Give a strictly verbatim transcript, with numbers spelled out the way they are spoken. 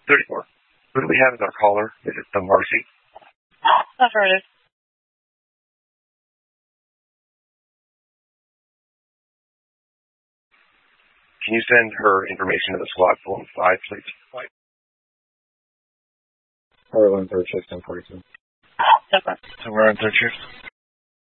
thirty-four. Who do we have as our caller? Is it the Marcy? Affirmative. Can you send her information to the SWAT form five, please? We're on third shift, ten forty-two. Definitely. So we're on third shift?